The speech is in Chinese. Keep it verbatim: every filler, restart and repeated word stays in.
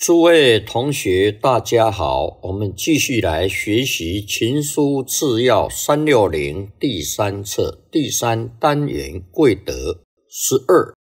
诸位同学大家好，我们继续来学习情书治要三六零第三册第三单元贵德十二